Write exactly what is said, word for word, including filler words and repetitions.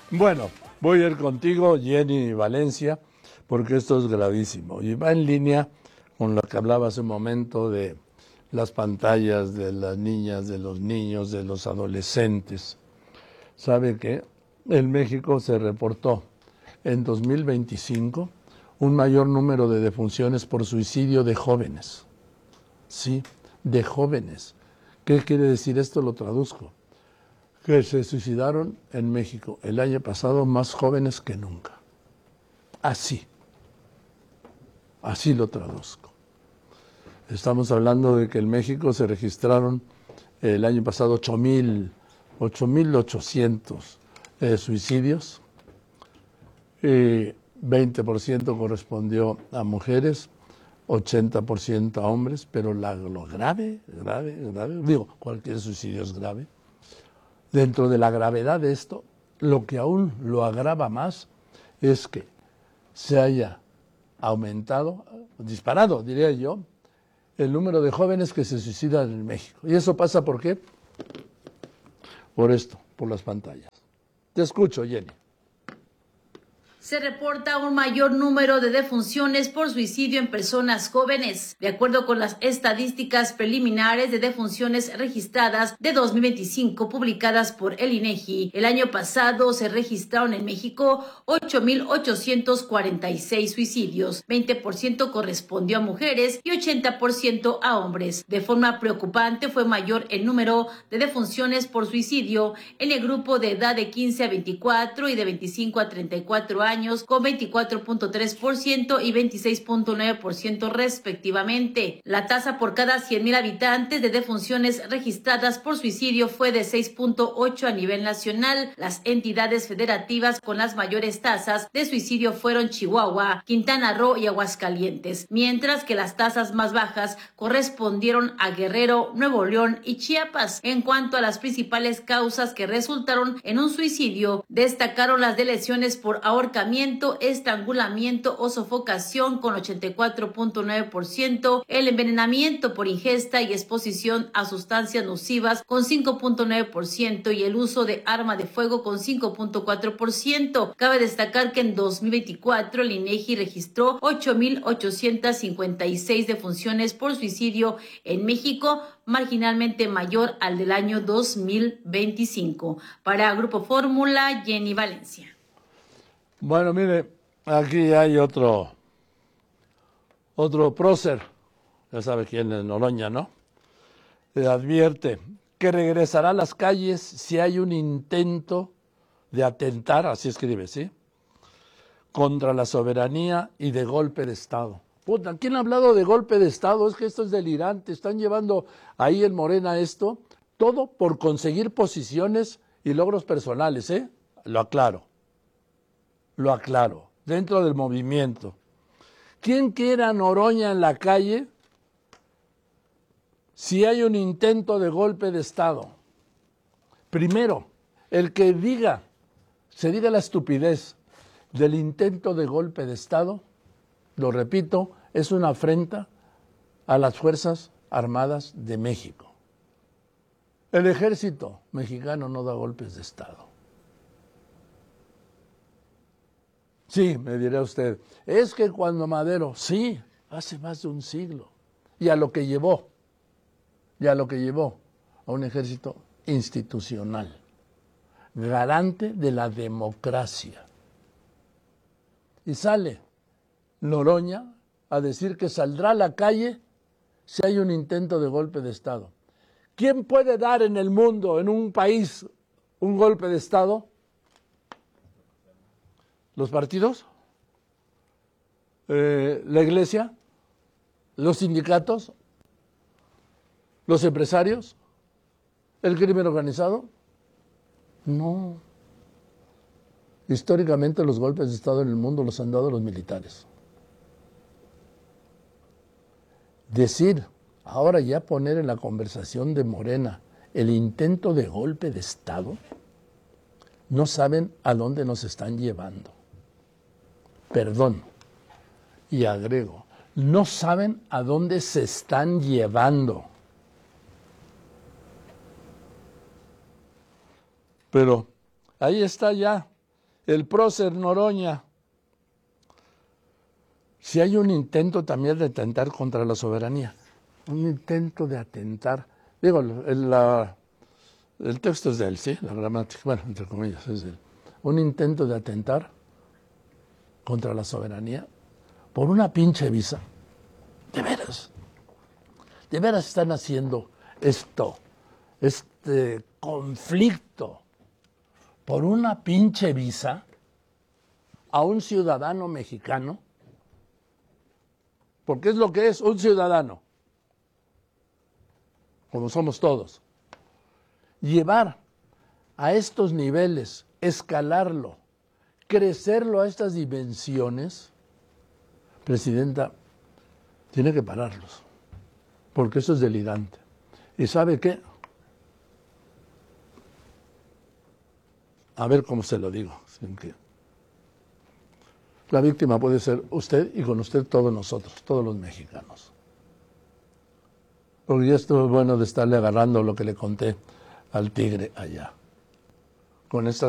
Bueno, voy a ir contigo, Jenny Valencia, porque esto es gravísimo y va en línea con lo que hablaba hace un momento de las pantallas de las niñas, de los niños, de los adolescentes. ¿Sabe qué? En México se reportó en dos mil veinticinco un mayor número de defunciones por suicidio de jóvenes. Sí, de jóvenes. ¿Qué quiere decir esto? Lo traduzco. Que se suicidaron en México el año pasado más jóvenes que nunca. Así. Así lo traduzco. Estamos hablando de que en México se registraron el año pasado ocho mil ochocientos eh, suicidios. Eh, veinte por ciento correspondió a mujeres, ochenta por ciento a hombres, pero la, lo grave, grave, grave, digo, cualquier suicidio es grave. Dentro de la gravedad de esto, lo que aún lo agrava más es que se haya aumentado, disparado, diría yo, el número de jóvenes que se suicidan en México. ¿Y eso pasa por qué? Por esto, por las pantallas. Te escucho, Jenny. Se reporta un mayor número de defunciones por suicidio en personas jóvenes. De acuerdo con las estadísticas preliminares de defunciones registradas de dos mil veinticinco publicadas por el INEGI, el año pasado se registraron en México ocho mil ochocientos cuarenta y seis suicidios, veinte por ciento correspondió a mujeres y ochenta por ciento a hombres. De forma preocupante fue mayor el número de defunciones por suicidio en el grupo de edad de quince a veinticuatro y de veinticinco a treinta y cuatro años, con veinticuatro punto tres por ciento y veintiséis punto nueve por ciento respectivamente. La tasa por cada cien mil habitantes de defunciones registradas por suicidio fue de seis punto ocho a nivel nacional. Las entidades federativas con las mayores tasas de suicidio fueron Chihuahua, Quintana Roo y Aguascalientes, mientras que las tasas más bajas correspondieron a Guerrero, Nuevo León y Chiapas. En cuanto a las principales causas que resultaron en un suicidio, destacaron las de lesiones por ahorcamiento, estrangulamiento o sofocación con ochenta y cuatro punto nueve por ciento, el envenenamiento por ingesta y exposición a sustancias nocivas con cinco punto nueve por ciento y el uso de arma de fuego con cinco punto cuatro por ciento. Cabe destacar que en dos mil veinticuatro el INEGI registró ocho mil ochocientos cincuenta y seis defunciones por suicidio en México, marginalmente mayor al del año dos mil veinticinco. Para Grupo Fórmula, Jenny Valencia. Bueno, mire, aquí hay otro, otro prócer, ya sabe quién es, Noroña, ¿no? Le advierte que regresará a las calles si hay un intento de atentar, así escribe, ¿sí?, contra la soberanía y de golpe de Estado. Puta, ¿quién ha hablado de golpe de Estado? Es que esto es delirante, están llevando ahí en Morena esto, todo por conseguir posiciones y logros personales, ¿eh? Lo aclaro. Lo aclaro, dentro del movimiento. ¿Quién quiere a Noroña en la calle si hay un intento de golpe de Estado? Primero, el que diga, se diga la estupidez del intento de golpe de Estado, lo repito, es una afrenta a las Fuerzas Armadas de México. El ejército mexicano no da golpes de Estado. Sí, me dirá usted, es que cuando Madero, sí, hace más de un siglo, y a lo que llevó, y a lo que llevó a un ejército institucional, garante de la democracia. Y sale Noroña a decir que saldrá a la calle si hay un intento de golpe de Estado. ¿Quién puede dar en el mundo, en un país, un golpe de Estado? ¿Los partidos? Eh, ¿La iglesia? ¿Los sindicatos? ¿Los empresarios? ¿El crimen organizado? No. Históricamente los golpes de Estado en el mundo los han dado los militares. Decir, ahora ya poner en la conversación de Morena el intento de golpe de Estado, no saben a dónde nos están llevando. Perdón, y agrego, no saben a dónde se están llevando. Pero ahí está ya el prócer Noroña. Si hay un intento también de atentar contra la soberanía, un intento de atentar, digo, el, la, el texto es de él, sí, la gramática, bueno, entre comillas, es de él, un intento de atentar contra la soberanía por una pinche visa. De veras, de veras están haciendo esto, este conflicto por una pinche visa a un ciudadano mexicano, porque es lo que es un ciudadano, como somos todos. Llevar a estos niveles, escalarlo, crecerlo a estas dimensiones, Presidenta, tiene que pararlos, porque eso es delirante. ¿Y sabe qué? A ver cómo se lo digo, sin que la víctima puede ser usted y con usted todos nosotros, todos los mexicanos. Porque ya estuvo bueno de estarle agarrando lo que le conté al tigre allá, con estas